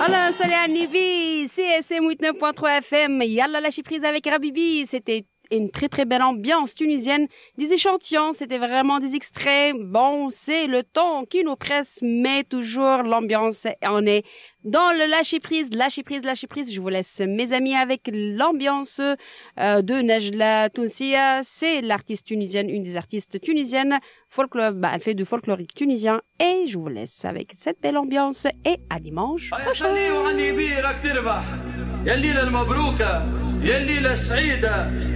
Alors, salut à Nivi, CSM 89.3 FM, Yalla lâcher prise avec Rabibi, c'était une très très belle ambiance tunisienne, des échantillons, c'était vraiment des extraits, bon, c'est le temps qui nous presse, mais toujours l'ambiance, on est dans le lâcher prise, je vous laisse mes amis avec l'ambiance de Najla Tounsia, c'est l'artiste tunisienne, une des artistes tunisiennes, folklore, elle fait du folklorique tunisien, et je vous laisse avec cette belle ambiance, et à dimanche prochain. يا الليلة المبروكة يا الليلة السعيدة